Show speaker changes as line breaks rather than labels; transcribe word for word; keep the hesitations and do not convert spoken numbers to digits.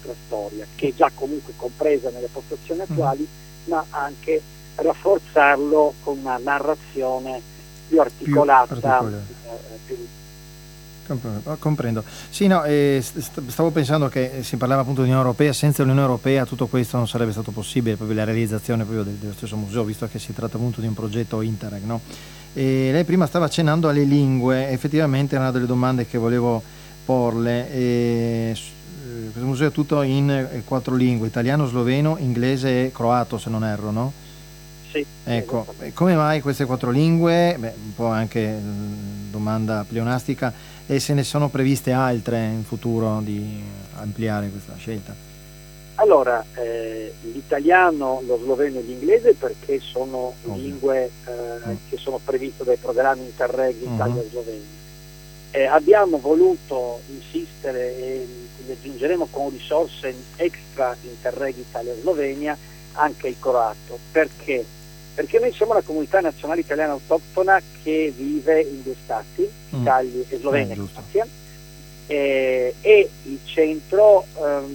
nostra storia, che è già comunque compresa nelle postazioni attuali, mm. ma anche rafforzarlo con una narrazione più articolata, più eh, più...
Comprendo. Sì, no, eh, stavo pensando che si parlava appunto di Unione Europea. Senza l'Unione Europea tutto questo non sarebbe stato possibile, proprio la realizzazione proprio del, dello stesso museo, visto che si tratta appunto di un progetto Interreg, no? E lei prima stava accennando alle lingue, effettivamente era una delle domande che volevo porle. E, questo museo è tutto in quattro lingue: italiano, sloveno, inglese e croato, se non erro, no?
Sì,
ecco, come mai queste quattro lingue? Beh, un po' anche eh, domanda pleonastica, e se ne sono previste altre in futuro di ampliare questa scelta?
Allora, eh, l'italiano, lo sloveno e l'inglese perché sono Ovvio. lingue eh, mm. che sono previste dai programmi Interreg Italia-Slovenia. Mm-hmm. Eh, abbiamo voluto insistere e quindi aggiungeremo con risorse extra Interreg Italia-Slovenia anche il croato. Perché? Perché noi siamo la comunità nazionale italiana autoctona che vive in due stati, mm. Italia e Slovenia, eh, e, e il centro eh,